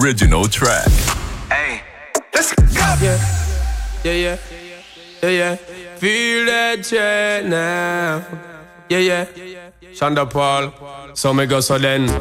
Original track. Hey, let's go. Yeah. Feel that jet now. Yeah. Shonda Paul. So me go so then.